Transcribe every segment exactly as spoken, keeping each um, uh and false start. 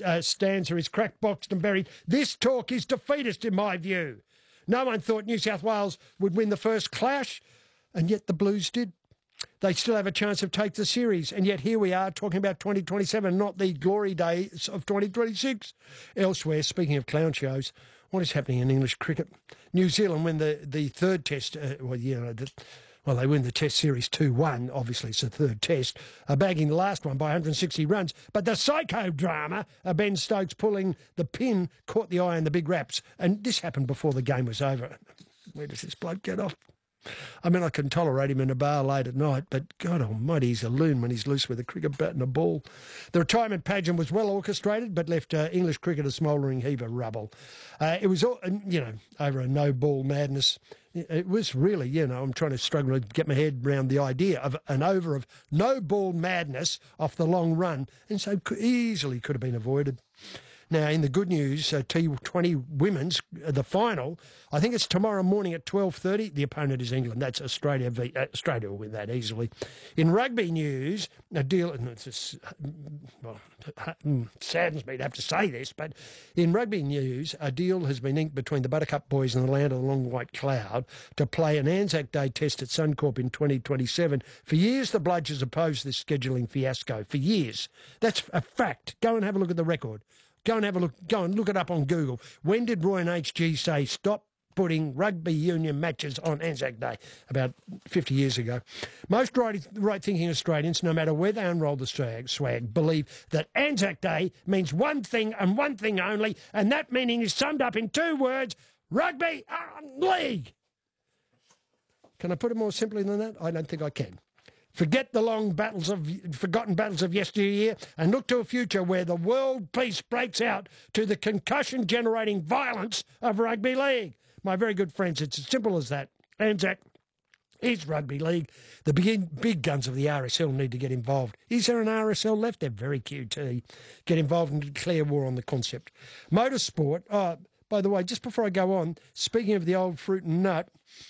uh, stanza is cracked, boxed and buried. This talk is defeatist in my view. No one thought New South Wales would win the first clash, and yet the Blues did. They still have a chance of take the series, and yet here we are talking about twenty twenty-seven, not the glory days of twenty twenty-six. Elsewhere, speaking of clown shows, what is happening in English cricket? New Zealand win the, the third test, uh, well, you know, the, well, they win the test series two one, obviously it's the third test, uh, bagging the last one by one hundred sixty runs. But the psychodrama of Ben Stokes pulling the pin caught the eye in the big raps, and this happened before the game was over. Where does this bloke get off? I mean, I can tolerate him in a bar late at night, but God almighty, he's a loon when he's loose with a cricket bat and a ball. The retirement pageant was well orchestrated, but left uh, English cricket a smouldering heap of rubble. Uh, it was, all, you know, over a no-ball madness. It was really, you know, I'm trying to struggle to get my head around the idea of an over of no-ball madness off the long run, and so could, easily could have been avoided. Now, in the good news, uh, T twenty women's, uh, the final, I think it's tomorrow morning at twelve thirty. The opponent is England. That's Australia. V, uh, Australia will win that easily. In rugby news, a deal, and it's just, well, it saddens me to have to say this, but in rugby news, a deal has been inked between the Buttercup boys and the Land of the Long White Cloud to play an Anzac Day test at Suncorp in twenty twenty-seven. For years, the Bludgers opposed this scheduling fiasco. For years. That's a fact. Go and have a look at the record. Go and have a look. Go and look it up on Google. When did Roy and H G say stop putting rugby union matches on Anzac Day? About fifty years ago. Most right, right-thinking Australians, no matter where they unroll the swag, swag, believe that Anzac Day means one thing and one thing only, and that meaning is summed up in two words: rugby league. Can I put it more simply than that? I don't think I can. Forget the long battles of forgotten battles of yesteryear and look to a future where the world peace breaks out to the concussion-generating violence of rugby league. My very good friends, it's as simple as that. Anzac is rugby league. The big, big guns of the R S L need to get involved. Is there an R S L left? They're very Q T. Get involved and declare war on the concept. Motorsport, oh, by the way, just before I go on, speaking of the old fruit and nut,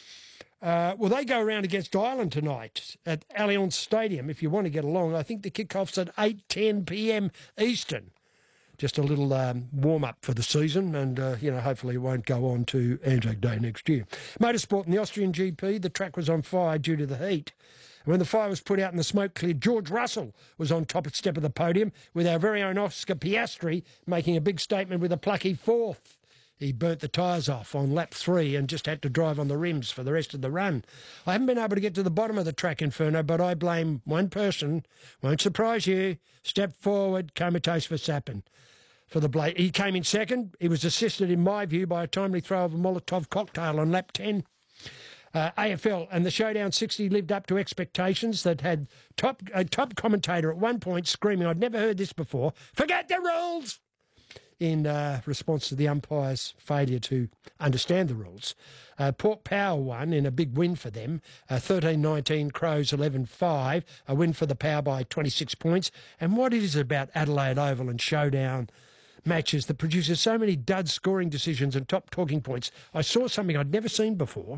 Uh, well, they go around against Ireland tonight at Allianz Stadium. If you want to get along, I think the kick-off's at eight ten p m Eastern. Just a little um, warm-up for the season, and, uh, you know, hopefully it won't go on to Anzac Day next year. Motorsport in the Austrian G P, the track was on fire due to the heat. When the fire was put out and the smoke cleared, George Russell was on top step of the podium, with our very own Oscar Piastri making a big statement with a plucky fourth. He burnt the tyres off on lap three and just had to drive on the rims for the rest of the run. I haven't been able to get to the bottom of the track, Inferno, but I blame one person. Won't surprise you. Step forward, comatose Verstappen. For the blade. He came in second. He was assisted, in my view, by a timely throw of a Molotov cocktail on lap ten. Uh, A F L and the Showdown sixty lived up to expectations that had top a top commentator at one point screaming, I'd never heard this before, forget the rules! In uh, response to the umpire's failure to understand the rules. Uh, Port Power won in a big win for them, uh, thirteen nineteen, Crows eleven five, a win for the Power by twenty-six points. And what it is about Adelaide Oval and Showdown matches that produces so many dud scoring decisions and top talking points. I saw something I'd never seen before.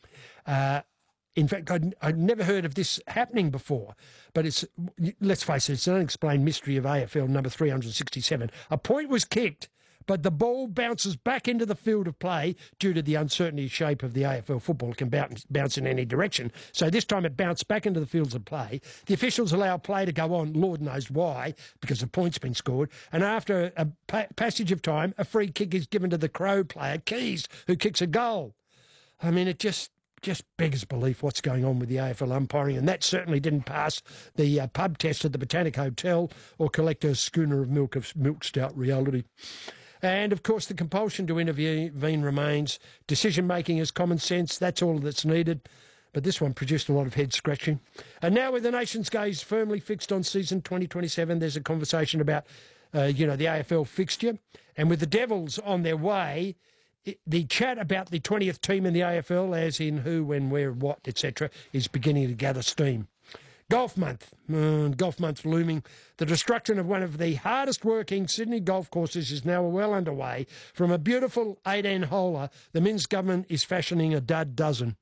Uh, In fact, I'd, I'd never heard of this happening before, but it's, let's face it, it's an unexplained mystery of A F L number three hundred sixty-seven. A point was kicked, but the ball bounces back into the field of play due to the uncertainty shape of the A F L football. It can bounce, bounce in any direction. So this time it bounced back into the fields of play. The officials allow play to go on, Lord knows why, because the point's been scored. And after a pa- passage of time, a free kick is given to the Crow player, Keys, who kicks a goal. I mean, it just... just beggars belief what's going on with the A F L umpiring, and that certainly didn't pass the uh, pub test at the Botanic Hotel or collect a schooner of milk of milk stout reality. And, of course, the compulsion to intervene remains. Decision-making is common sense. That's all that's needed. But this one produced a lot of head-scratching. And now with the nation's gaze firmly fixed on season twenty twenty-seven, there's a conversation about, uh, you know, the A F L fixture. And with the Devils on their way, the chat about the twentieth team in the A F L, as in who, when, where, what, et cetera, is beginning to gather steam. Golf month, uh, golf month looming. The destruction of one of the hardest working Sydney golf courses is now well underway. From a beautiful eighteen-holer, the Minns government is fashioning a dud dozen.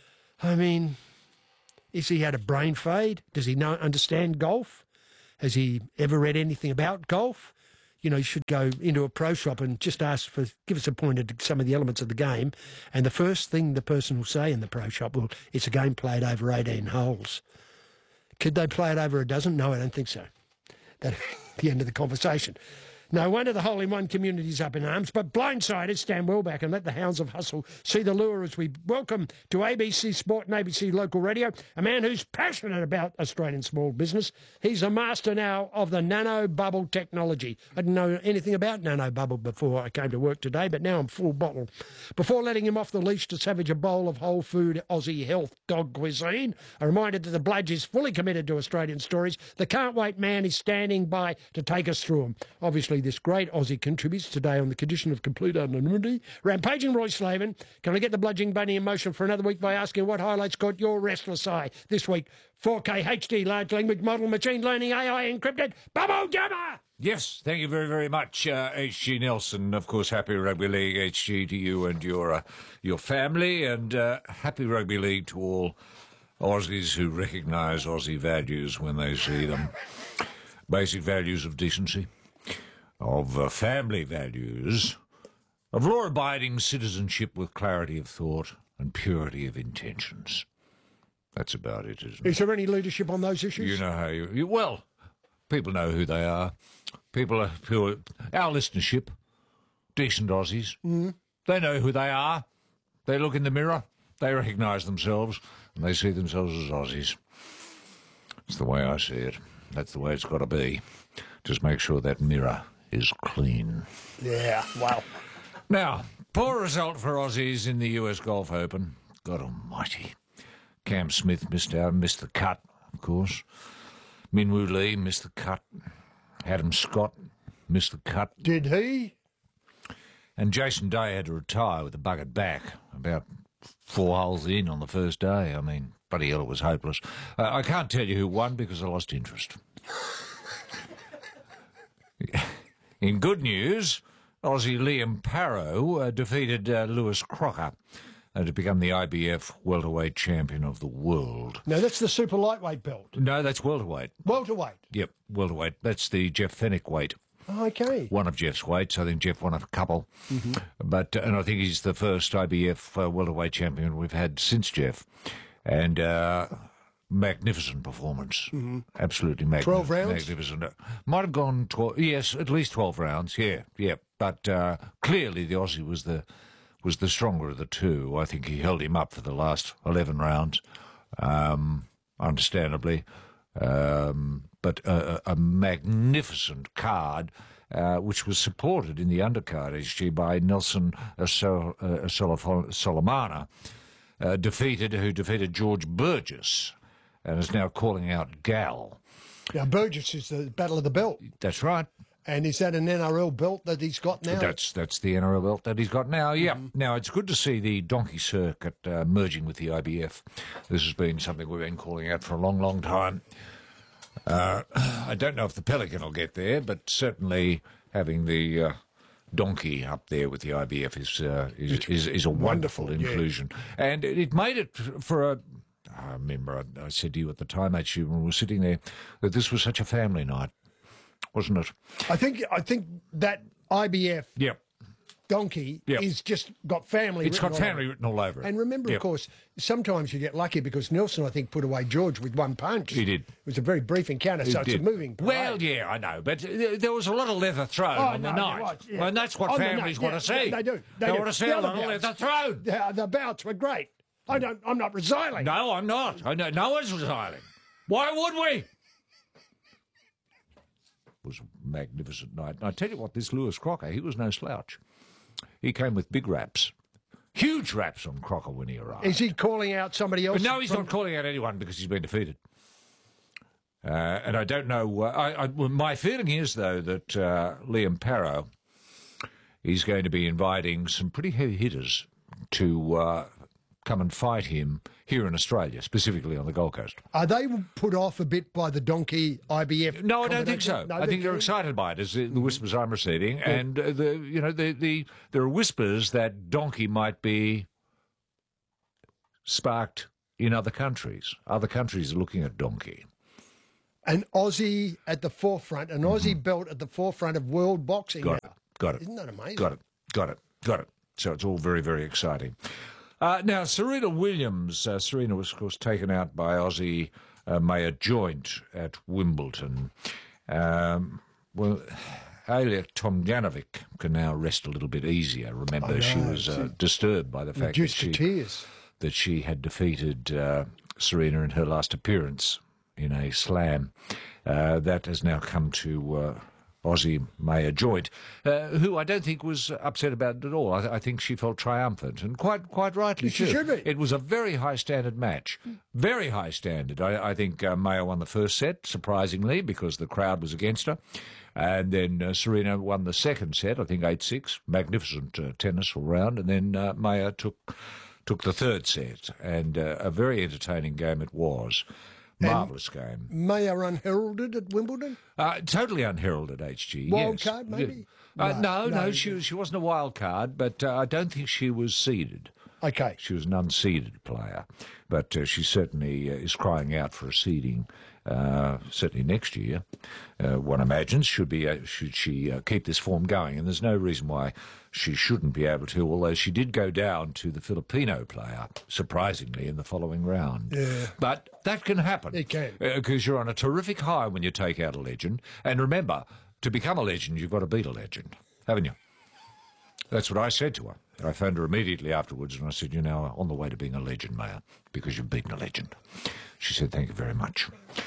I mean, has he had a brain fade? Does he know, understand golf? Has he ever read anything about golf? you know, you should go into a pro shop and just ask for, give us a pointer to some of the elements of the game. And the first thing the person will say in the pro shop will, it's a game played over eighteen holes. Could they play it over a dozen? No, I don't think so. That's the end of the conversation. No wonder the hole-in-one community's up in arms, but blindsiders stand well back and let the hounds of hustle see the lure as we welcome to A B C Sport and A B C Local Radio a man who's passionate about Australian small business. He's a master now of the nano bubble technology. I didn't know anything about nano bubble before I came to work today, but now I'm full bottle. Before letting him off the leash to savage a bowl of whole food Aussie health dog cuisine, a reminder that the Bludge is fully committed to Australian stories. The can't wait man is standing by to take us through them. Obviously, this great Aussie contributes today on the condition of complete anonymity. Rampaging Roy Slaven, can I get the bludgeoning bunny in motion for another week by asking what highlights caught your restless eye this week? four K H D large language model, machine learning, A I encrypted, Bubble Jammer! Yes, thank you very, very much, uh, H G Nelson. Of course, happy Rugby League, H G, to you and your uh, your family, and uh, happy Rugby League to all Aussies who recognise Aussie values when they see them. Basic values of decency, of uh, family values, of law-abiding citizenship with clarity of thought and purity of intentions. That's about it, isn't it? Is there any leadership on those issues? You know how you... you well, people know who they are. People are... Who are our listenership, decent Aussies, mm. they know who they are. They look in the mirror, they recognise themselves, and they see themselves as Aussies. It's the way I see it. That's the way it's got to be. Just make sure that mirror is clean. Yeah, wow. Now, poor result for Aussies in the U S Golf Open. God almighty. Cam Smith missed out, missed the cut, of course. Minwoo Lee missed the cut. Adam Scott missed the cut. Did he? And Jason Day had to retire with a bucket back about four holes in on the first day. I mean, bloody hell, it was hopeless. Uh, I can't tell you who won because I lost interest. In good news, Aussie Liam Parrow uh, defeated uh, Lewis Crocker uh, to become the I B F welterweight champion of the world. No, that's the super lightweight belt. No, that's welterweight. Welterweight? Yep, welterweight. That's the Jeff Fennick weight. Okay. One of Jeff's weights. I think Jeff won a couple. Mm-hmm. But uh, and I think he's the first I B F uh, welterweight champion we've had since Jeff. And... Uh, magnificent performance. Mm-hmm. Absolutely magnificent. twelve rounds? Magnificent. Might have gone, twelve, yes, at least twelve rounds, yeah, yeah. But uh, clearly the Aussie was the was the stronger of the two. I think he held him up for the last eleven rounds, um, understandably. Um, but a, a magnificent card, uh, which was supported in the undercard, H G, by Nelson uh, Sol- uh, Solif- Solomana, uh, defeated, who defeated George Burgess, and is now calling out Gal. Now, Burgess is the Battle of the Belt. That's right. And is that an N R L belt that he's got now? That's that's the N R L belt that he's got now, yeah. Mm-hmm. Now, it's good to see the donkey circuit uh, merging with the I B F. This has been something we've been calling out for a long, long time. Uh, I don't know if the Pelican will get there, but certainly having the uh, donkey up there with the I B F is uh, is, is, is a wonderful, wonderful inclusion. Yeah. And it made it for a... I remember I, I said to you at the time, actually, when we were sitting there, that this was such a family night, wasn't it? I think I think that I B F yep. donkey yep. is just got family It's written got all family over. written all over it. And remember, yep. of course, sometimes you get lucky because Nelson, I think, put away George with one punch. He did. It was a very brief encounter, he so did. it's a moving parade. Well, yeah, I know, but there was a lot of leather thrown oh, on no, the night. Was, yeah. And that's what on families the want yeah, to see. Yeah, they do. They, they do. want to see the a lot of leather thrown. The, the bouts were great. I don't, I'm not resiling. No, I'm not. I know, no one's resiling. Why would we? It was a magnificent night. And I tell you what, this Lewis Crocker, he was no slouch. He came with big raps. Huge raps on Crocker when he arrived. Is he calling out somebody else? But no, he's from... not calling out anyone because he's been defeated. Uh, and I don't know... Uh, I, I, well, my feeling is, though, that uh, Liam Parrow is going to be inviting some pretty heavy hitters to uh, come and fight him here in Australia, specifically on the Gold Coast. Are they put off a bit by the donkey I B F? No, I don't think so. No, I think they're excited by it, as the whispers I'm receiving. Yeah. And uh, the you know the, the there are whispers that donkey might be sparked in other countries. Other countries are looking at donkey. An Aussie at the forefront, an Aussie Mm-hmm. belt at the forefront of world boxing Got now. it. Got it. Isn't that amazing? Got it. Got it. Got it. So it's all very, very exciting. Uh, now, Serena Williams. Uh, Serena was, of course, taken out by Aussie uh, Maya Joint at Wimbledon. Um, well, Alia Tomljanovic can now rest a little bit easier. Remember, I she know, was uh, she- disturbed by the fact that Reduced to she, tears. that she had defeated uh, Serena in her last appearance in a slam. Uh, that has now come to uh, Aussie Maya Joint, uh, who I don't think was upset about it at all. I, I think she felt triumphant, and quite quite rightly She too. should be. It was a very high standard match, very high standard. I, I think uh, Maya won the first set, surprisingly, because the crowd was against her. And then uh, Serena won the second set, I think eight six. Magnificent uh, tennis all round. And then uh, Maya took took the third set, and uh, a very entertaining game it was. Marvellous game. Maya unheralded at Wimbledon? Uh, totally unheralded, H G. Wild yes. card, maybe? Uh, No, no, no, no. she, she wasn't a wild card, but uh, I don't think she was seeded. Okay. She was an unseeded player, but uh, she certainly uh, is crying out for a seeding. Uh, certainly next year, uh, one imagines, should be uh, should she uh, keep this form going, and there's no reason why she shouldn't be able to. Although she did go down to the Filipino player, surprisingly, in the following round. Yeah. But that can happen. It can. Because you're on a terrific high when you take out a legend, and remember, to become a legend, you've got to beat a legend, haven't you? That's what I said to her. I phoned her immediately afterwards and I said, you're now on the way to being a legend, Maya, because you've beaten a legend. She said, thank you very much.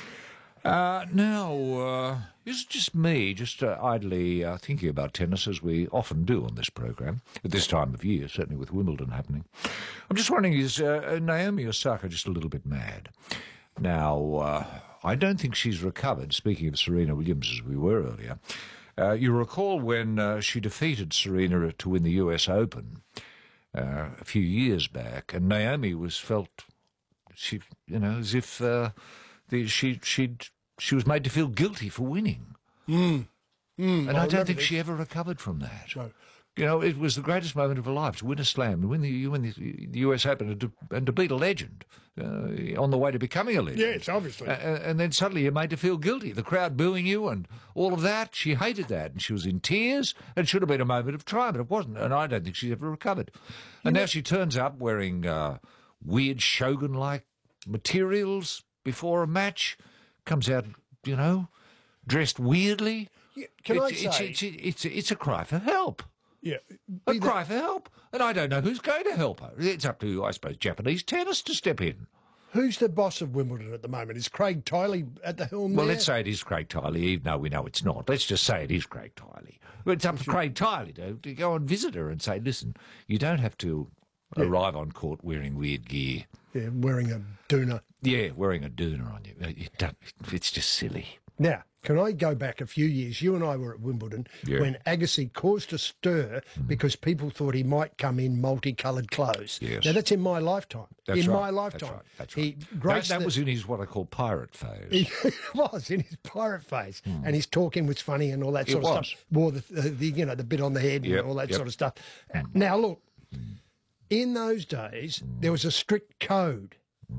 Uh, now, uh, is it just me, just uh, idly uh, thinking about tennis, as we often do on this program, at this time of year, certainly with Wimbledon happening? I'm just wondering, is uh, Naomi Osaka just a little bit mad? Now, uh, I don't think she's recovered, speaking of Serena Williams as we were earlier. Uh, you recall when uh, she defeated Serena to win the U S Open uh, a few years back, and Naomi was felt, she, you know, as if uh, the, she she'd she was made to feel guilty for winning, Mm. Mm, and I, don't remember think this. she ever recovered from that. No. You know, it was the greatest moment of her life to win a slam, to win the, you win the, the U S Open, and to, and to beat a legend uh, on the way to becoming a legend. Yes, obviously. Uh, and then suddenly you're made to feel guilty. The crowd booing you and all of that. She hated that, and she was in tears. And it should have been a moment of triumph, but it wasn't. And I don't think she's ever recovered. And now she turns up wearing uh, weird Shogun-like materials before a match. Comes out, you know, dressed weirdly. Yeah, can I it's, say- it's, it's, it's, it's a cry for help. Yeah. A Be that- cry for help. And I don't know who's going to help her. It's up to, I suppose, Japanese tennis to step in. Who's the boss of Wimbledon at the moment? Is Craig Tiley at the helm Well, there? let's say it is Craig Tiley, even though we know it's not. Let's just say it is Craig Tiley. But it's up to Craig Tiley to, to go and visit her and say, listen, you don't have to arrive on court wearing weird gear. Yeah, wearing a doona. Yeah, wearing a doona on you. You don't, it's just silly. Now, can I go back a few years? You and I were at Wimbledon Yeah. when Agassi caused a stir because people thought he might come in multicoloured clothes. Yes. Now, that's in my lifetime. That's in right. my lifetime. That's right. That's He right. That, graced that the- was in his what I call pirate phase. He was in his pirate phase, and his talking was funny and all that sort It of was. stuff. Wore the, the, the you know the bit on the head Yep, and all that yep. sort of stuff. Now look, in those days there was a strict code.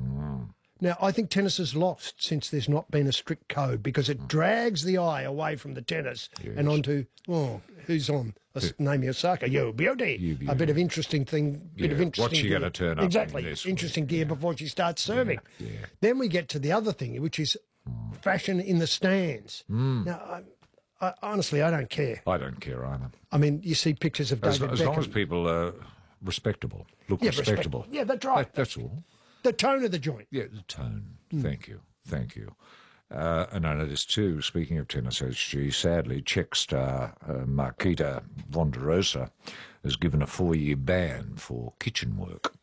Now I think tennis has lost since there's not been a strict code because it drags the eye away from the tennis and onto oh who's on Os- Naomi Osaka, yo beauty, You a beauty. bit of interesting thing, bit of Yeah, interesting. what's she gear. gonna turn up in exactly this interesting week? gear before she starts serving. yeah. Then we get to the other thing, which is fashion in the stands. Now, I, I, honestly, I don't care. I don't care either. I mean, you see pictures of As, David as Beckham. long as people are respectable, look Yeah, respect- respectable. yeah, that's right. That- that's all. The tone of the joint. Yeah, the tone. Thank you. Thank you. Uh, and I noticed too, speaking of tennis, H G, sadly, Czech star uh, Marketa Vonderosa has given a four-year ban for kitchen work.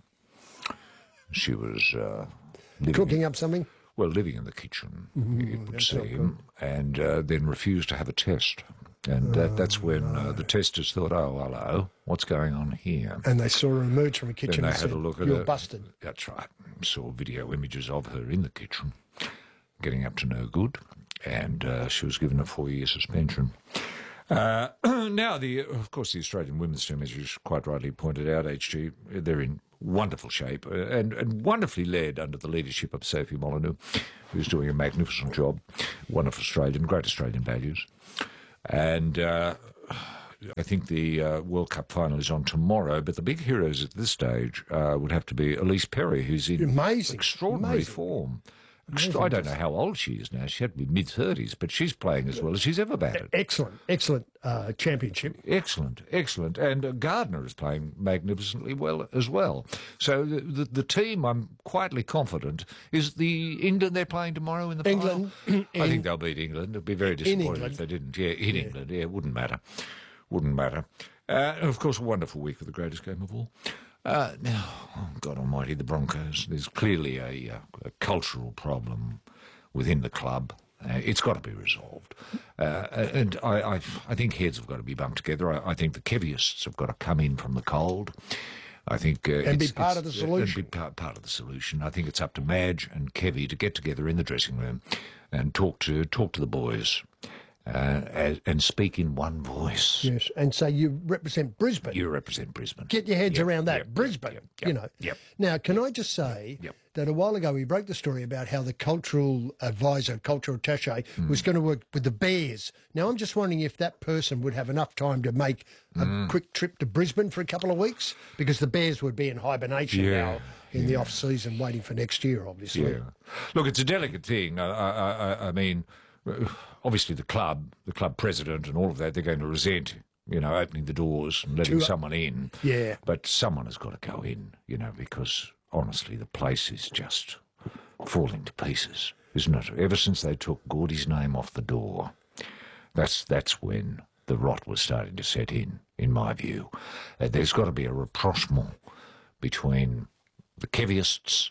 She was uh, living Cooking up something. well, living in the kitchen, it would seem, and uh, then refused to have a test. And that, that's when uh, the testers thought, oh, hello, what's going on here? And they saw her emerge from a Then kitchen they and had said, a look at you're her. busted. That's right. Saw video images of her in the kitchen, getting up to no good, and uh, she was given a four-year suspension. Uh, now, the of course, the Australian women's team, as you quite rightly pointed out, H G, they're in wonderful shape uh, and, and wonderfully led under the leadership of Sophie Molyneux, who's doing a magnificent job. Wonderful Australian, great Australian values. And uh, I think the uh, World Cup final is on tomorrow, but the big heroes at this stage uh, would have to be Elise Perry, who's in Amazing. extraordinary Amazing. form. I don't know how old she is now. She had to be mid-thirties, but she's playing as well as she's ever batted. Excellent, excellent uh, championship. Excellent, excellent. And uh, Gardner is playing magnificently well as well. So the, the, the team, I'm quietly confident, is the England they're playing tomorrow in the England, final? I in- think they'll beat England. It'd be very disappointing England. if they didn't. Yeah, in yeah. England. Yeah, it wouldn't matter. Wouldn't matter. Uh, and of course, a wonderful week for the greatest game of all. Uh, now, oh God almighty, the Broncos. There's clearly a, uh, a cultural problem within the club. Uh, it's got to be resolved. Uh, and I, I I think heads have got to be bumped together. I, I think the Keviists have got to come in from the cold. I think uh, And be it's- part it's- of the solution. And be part, part of the solution. I think it's up to Madge and Kevy to get together in the dressing room and talk to talk to the boys uh, and, and speak in one voice. Yes, and so you represent Brisbane. You represent Brisbane. Get your heads Yep, around that. yep, yep, Brisbane, yep, yep, you know. Yep. Now, can I just say Yep. that a while ago we broke the story about how the cultural advisor, cultural attaché, Hmm. was going to work with the Bears. Now, I'm just wondering if that person would have enough time to make a Hmm. quick trip to Brisbane for a couple of weeks, because the Bears would be in hibernation Yeah, now in the off-season, waiting for next year, obviously. Yeah. Look, it's a delicate thing. I, I, I, I mean, uh, obviously the club, the club president and all of that, they're going to resent, you know, opening the doors and letting Too- someone in. Yeah. But someone has got to go in, you know, because honestly, the place is just falling to pieces, isn't it? Ever since they took Gordy's name off the door, that's that's when the rot was starting to set in, in my view. Uh, there's got to be a rapprochement between the Keviists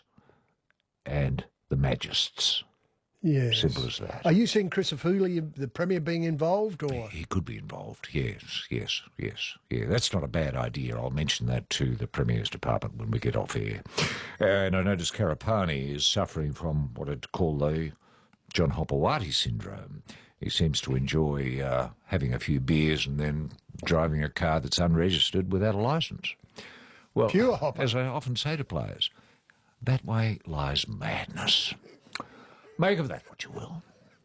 and the Magists. Yes. Simple as that. Are you seeing Chris Ofuli, the Premier, being involved, or...? He could be involved, yes, yes, yes. Yeah, that's not a bad idea. I'll mention that to the Premier's department when we get off here. Uh, and I notice Karapani is suffering from what I'd call the John Hopewadi syndrome. He seems to enjoy uh, having a few beers and then driving a car that's unregistered without a licence. Well, Pure Hopper. as I often say to players, that way lies madness. Make of that what you will.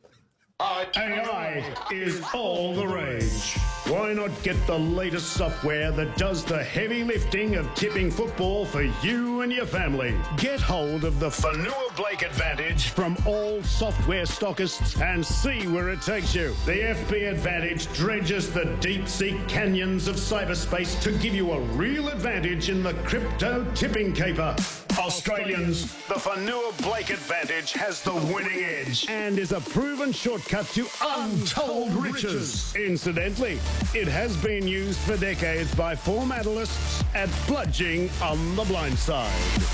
A I is all the rage. Why not get the latest software that does the heavy lifting of tipping football for you and your family? Get hold of the Fanua Blake Advantage from all software stockists and see where it takes you. The F B Advantage dredges the deep-sea canyons of cyberspace to give you a real advantage in the crypto tipping caper. Australians, the Fanua Blake Advantage has the winning edge and is a proven shortcut to untold riches. Incidentally, it has been used for decades by form analysts at Bludging on the Blind Side.